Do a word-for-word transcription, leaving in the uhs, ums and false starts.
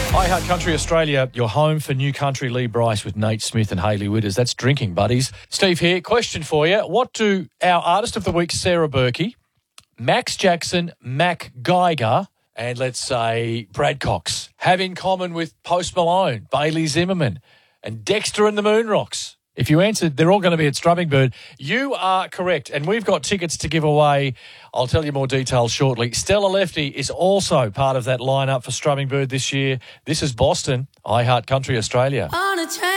Hi, Heart Country Australia, your home for New Country Lee Bryce with Nate Smith and Hayley Witters. That's drinking buddies. Steve here. Question for you. What do our artist of the week, Sarah Berkey, Max Jackson, Mac Geiger, and let's say Brad Cox have in common with Post Malone, Bailey Zimmerman, and Dexter and the Moonrocks? If you answered, they're all going to be at Strumming Bird. You are correct, and we've got tickets to give away. I'll tell you more details shortly. Stella Lefty is also part of that lineup for Strumming Bird this year. This is Boston, I Heart Country Australia. On a train.